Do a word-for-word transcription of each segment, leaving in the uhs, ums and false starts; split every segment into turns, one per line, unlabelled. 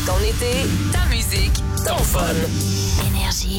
Ton été, ta musique, ton fun.
Énergie.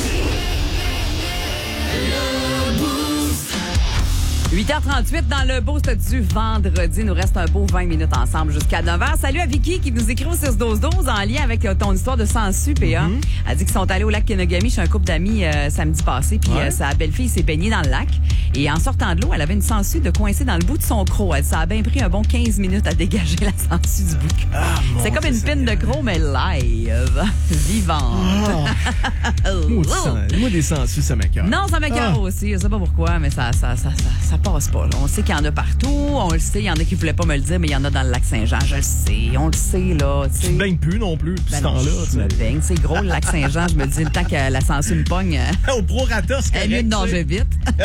huit heures trente-huit dans le Boost du vendredi. Il nous reste un beau vingt minutes ensemble jusqu'à neuf heures. Salut à Vicky qui nous écrit au six douze douze en lien avec ton histoire de Sansu, P A. Mm-hmm. Elle dit qu'ils sont allés au lac Kenogami chez un couple d'amis euh, samedi passé. Puis ouais. euh, sa belle-fille s'est baignée dans le lac. Et en sortant de l'eau, elle avait une sangsue de coincée dans le bout de son croc. Elle, ça a bien pris un bon quinze minutes à dégager la sangsue du bout de croc. Ah, c'est comme une pine de croc, mais live. Vivante.
Oh. Moi, moi, des sangsues, ça m'écoeure.
Non, ça m'écoeure ah. aussi. Je sais pas pourquoi, mais ça, ça, ça, ça, ça passe pas. Là. On sait qu'il y en a partout. On le sait. Il y en a qui voulaient pas me le dire, mais il y en a dans le lac Saint-Jean. Je le sais. On le sait, là. T'sais.
Tu te baignes plus non plus, depuis ben ce temps-là.
Je me baigne. C'est gros, le lac Saint-Jean. Je me dis, le temps que la sangsue me pogne.
Au prorata, c'est correct.
Elle est mieux de nager vite.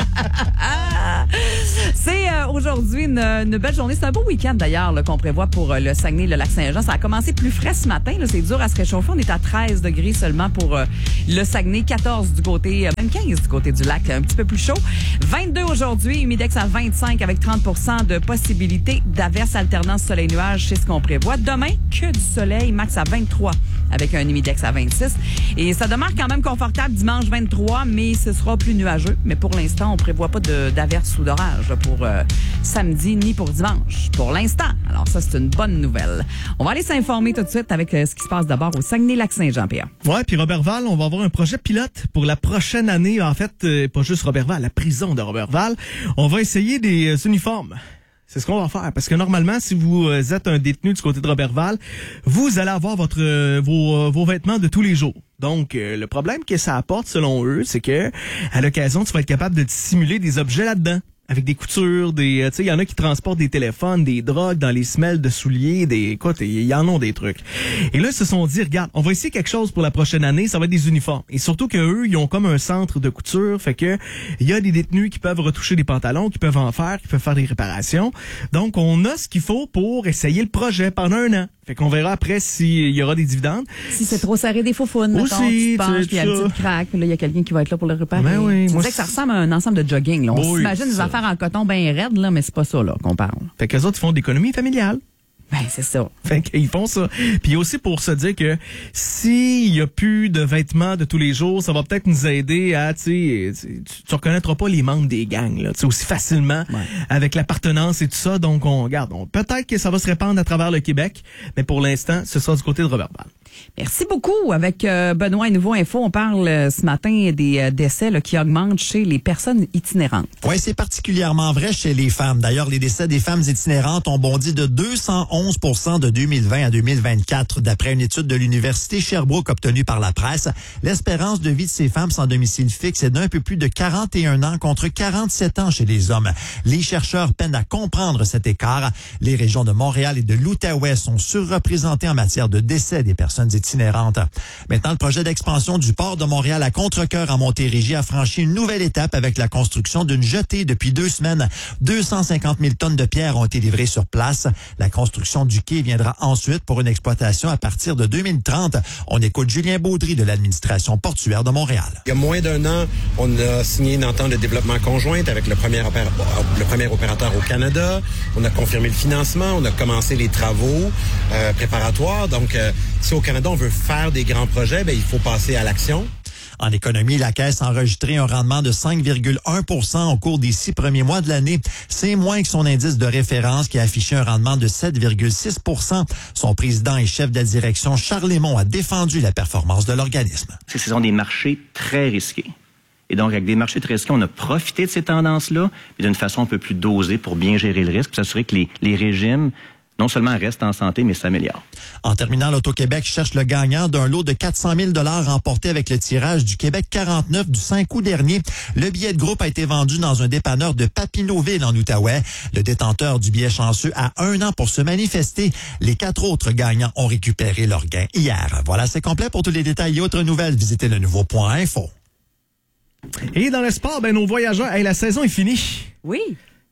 C'est euh, aujourd'hui une, une belle journée. C'est un beau week-end d'ailleurs là, qu'on prévoit pour euh, le Saguenay, le Lac-Saint-Jean. Ça a commencé plus frais ce matin. Là. C'est dur à se réchauffer. On est à treize degrés seulement pour euh, le Saguenay, quatorze du côté, euh, même quinze du côté du lac. Un petit peu plus chaud. vingt-deux aujourd'hui, humidex à vingt-cinq avec trente pour cent de possibilité d'averse alternance soleil-nuage. C'est ce qu'on prévoit. Demain, que du soleil, max à vingt-trois avec un humidex à vingt-six. Et ça demeure quand même confortable dimanche vingt-trois, mais ce sera plus nuageux. Mais pour l'instant, on prévoit pas de, d'averse ou d'orage pour euh, samedi ni pour dimanche. Pour l'instant. Alors ça, c'est une bonne nouvelle. On va aller s'informer tout de suite avec euh, ce qui se passe d'abord au Saguenay-Lac-Saint-Jean, P A.
Ouais, puis Robertval, on va avoir un projet pilote pour la prochaine année. En fait, euh, pas juste Robertval, la prison de Robertval. On va essayer des euh, uniformes. C'est ce qu'on va faire. Parce que normalement, si vous êtes un détenu du côté de Robertval, vous allez avoir votre euh, vos, euh, vos vêtements de tous les jours. Donc, euh, le problème que ça apporte, selon eux, c'est que à l'occasion, tu vas être capable de dissimuler des objets là-dedans. Avec des coutures, des, tu sais, il y en a qui transportent des téléphones, des drogues dans les semelles de souliers, des, écoute, il y en a des trucs. Et là, ils se sont dit, regarde, on va essayer quelque chose pour la prochaine année, ça va être des uniformes. Et surtout que eux, ils ont comme un centre de couture, fait que il y a des détenus qui peuvent retoucher des pantalons, qui peuvent en faire, qui peuvent faire des réparations. Donc, on a ce qu'il faut pour essayer le projet pendant un an. Fait qu'on verra après s'il y aura des dividendes.
Si c'est trop serré des faux faunes,
aussi,
tu te penches, puis il y a une petite craque, puis là, il y a quelqu'un qui va être là pour le réparer.
Ben oui,
tu
moi,
disais que ça ressemble à un ensemble de jogging. Là. On
oui,
s'imagine des affaires en coton bien raides, là, mais c'est pas ça là qu'on parle.
Fait qu'eux autres, ils font d'économie familiale.
Ben, c'est ça.
Fait qu'ils font ça. Puis aussi pour se dire que s'il y a plus de vêtements de tous les jours, ça va peut-être nous aider à, tu sais, tu, tu reconnaîtras pas les membres des gangs, là, tu sais, aussi facilement ouais. avec l'appartenance et tout ça. Donc, on regarde. On, peut-être que ça va se répandre à travers le Québec, mais pour l'instant, ce sera du côté de Robertval.
Merci beaucoup. Avec euh, Benoît et Nouveau Info, on parle euh, ce matin des euh, décès là, qui augmentent chez les personnes itinérantes.
Oui, c'est particulièrement vrai chez les femmes. D'ailleurs, les décès des femmes itinérantes ont bondi de deux cent onze pour cent de deux mille vingt à deux mille vingt-quatre. D'après une étude de l'Université Sherbrooke obtenue par la presse, l'espérance de vie de ces femmes sans domicile fixe est d'un peu plus de quarante et un ans contre quarante-sept ans chez les hommes. Les chercheurs peinent à comprendre cet écart. Les régions de Montréal et de l'Outaouais sont surreprésentées en matière de décès des personnes itinérantes. Maintenant, le projet d'expansion du port de Montréal à Contrecœur en Montérégie a franchi une nouvelle étape avec la construction d'une jetée depuis deux semaines. deux cent cinquante mille tonnes de pierres ont été livrées sur place. La construction du quai viendra ensuite pour une exploitation à partir de deux mille trente. On écoute Julien Baudry de l'administration portuaire de Montréal.
Il y a moins d'un an, on a signé une entente de développement conjointe avec le premier, opéra- le premier opérateur au Canada. On a confirmé le financement, on a commencé les travaux euh, préparatoires. Donc, euh, si au Canada, on veut faire des grands projets, ben, il faut passer à l'action.
En économie, la Caisse a enregistré un rendement de cinq virgule un pour cent au cours des six premiers mois de l'année. C'est moins que son indice de référence qui a affiché un rendement de sept virgule six pour cent. Son président et chef de la direction, Charles Lémon, a défendu la performance de l'organisme.
Ce sont des marchés très risqués. Et donc, avec des marchés très risqués, on a profité de ces tendances-là, mais d'une façon un peu plus dosée pour bien gérer le risque, pour s'assurer que les, les régimes non seulement restent en santé, mais s'améliorent.
En terminant, l'Auto-Québec cherche le gagnant d'un lot de quatre cent mille dollars remporté avec le tirage du Québec quarante-neuf du cinq août dernier. Le billet de groupe a été vendu dans un dépanneur de Papineauville en Outaouais. Le détenteur du billet chanceux a un an pour se manifester. Les quatre autres gagnants ont récupéré leur gain hier. Voilà, c'est complet. Pour tous les détails et autres nouvelles, visitez le nouveau point info.
Et dans le sport, ben, nos voyageurs, hey, la saison est finie.
Oui.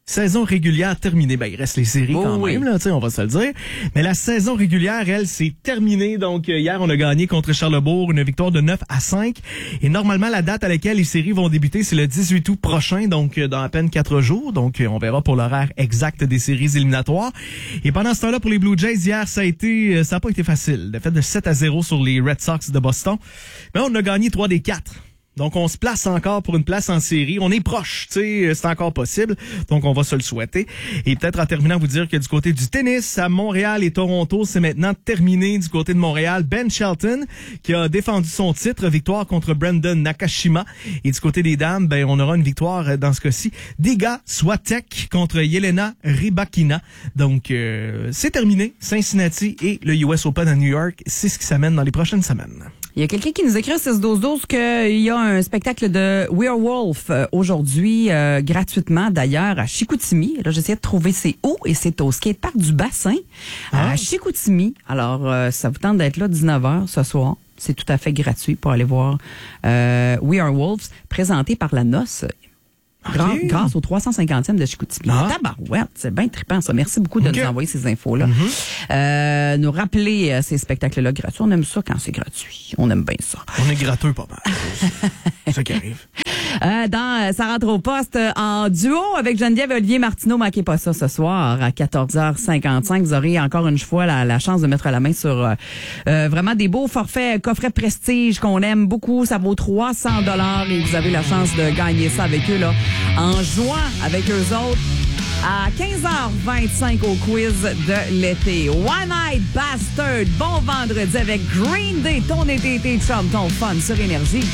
Saison régulière terminée. Ben, il reste les séries
Oh
quand
oui.
même, là, tu sais, on va se le dire. Mais la saison régulière, elle, c'est terminée. Donc, euh, hier, on a gagné contre Charlebourg une victoire de neuf à cinq. Et normalement, la date à laquelle les séries vont débuter, c'est le dix-huit août prochain, donc euh, dans à peine quatre jours. Donc, euh, on verra pour l'horaire exact des séries éliminatoires. Et pendant ce temps-là, pour les Blue Jays, hier, ça a été, euh, ça a pas été facile. Défaite de sept à zéro sur les Red Sox de Boston. Mais on a gagné trois des quatre. Donc, on se place encore pour une place en série. On est proche, tu sais, c'est encore possible. Donc, on va se le souhaiter. Et peut-être en terminant, vous dire que du côté du tennis, à Montréal et Toronto, c'est maintenant terminé. Du côté de Montréal, Ben Shelton, qui a défendu son titre, victoire contre Brandon Nakashima. Et du côté des dames, ben, on aura une victoire dans ce cas-ci d'Iga Swiatek contre Yelena Rybakina. Donc, euh, c'est terminé. Cincinnati et le U S Open à New York, c'est ce qui s'amène dans les prochaines semaines.
Il y a quelqu'un qui nous écrit au six douze douze qu'il y a un spectacle de Werewolf euh, aujourd'hui, euh, gratuitement d'ailleurs, à Chicoutimi. Là, j'essaie de trouver c'est où, et c'est au skatepark du Bassin,
Ah.
à Chicoutimi. Alors, euh, ça vous tente d'être là dix-neuf heures ce soir. C'est tout à fait gratuit pour aller voir euh, Werewolves, présenté par la Noce. Gra-
Ok.
Grâce au trois cent cinquantième de Chicoutimi.
Ah.
Tabarouette, c'est bien trippant ça. Merci beaucoup de
Ok.
nous envoyer ces infos-là. Euh, nous rappeler euh, ces spectacles-là gratuits. On aime ça quand c'est gratuit. On aime bien ça.
On est gratteux pas mal. C'est ça qui arrive.
Euh, dans euh, Ça rentre au poste euh, en duo avec Geneviève et Olivier Martineau. Manquez pas ça ce soir à quatorze heures cinquante-cinq. Vous aurez encore une fois la, la chance de mettre la main sur euh, euh, vraiment des beaux forfaits, coffrets prestige qu'on aime beaucoup. Ça vaut trois cents dollars et vous avez la chance de gagner ça avec eux là en jouant avec eux autres à quinze heures vingt-cinq au quiz de l'été. One Night Bastard. Bon vendredi avec Green Day. Ton été, tes chums, ton fun sur Énergie.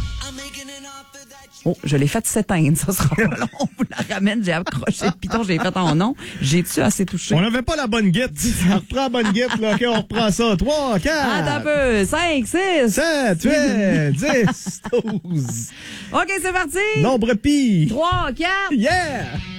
Oh, je l'ai fait s'éteindre, ça sera pas long. On vous la ramène, j'ai accroché le piton, j'ai fait en nom. J'ai-tu assez touché?
On n'avait pas la bonne guette. On reprend la bonne guette, là. OK, on reprend ça. trois, quatre.
Attends un peu. cinq, six.
sept, huit, dix, douze.
OK, c'est parti.
Nombre pi.
trois, quatre.
Yeah!